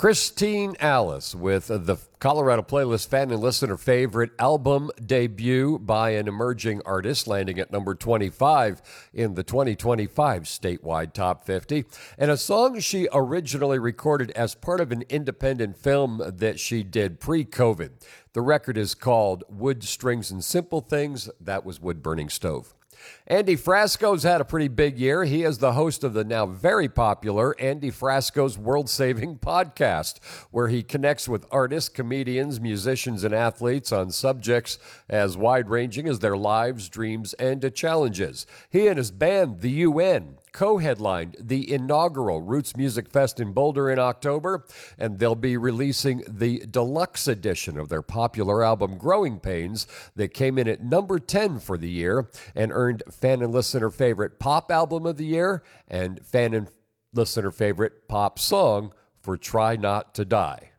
Christine Alice with the Colorado Playlist fan and listener favorite album debut by an emerging artist, landing at number 25 in the 2025 statewide top 50, and a song she originally recorded as part of an independent film that she did pre-COVID. The record is called Wood, Strings, and Simple Things. That was Wood Burning Stove. Andy Frasco's had a pretty big year. He is the host of the now very popular Andy Frasco's World Saving podcast, where he connects with artists, comedians, musicians, and athletes on subjects as wide-ranging as their lives, dreams, and challenges. He and his band, the UN, co-headlined the inaugural Roots Music Fest in Boulder in October, and they'll be releasing the deluxe edition of their popular album Growing Pains that came in at number 10 for the year and earned fan and listener favorite pop album of the year and fan and listener favorite pop song for Try Not to Die.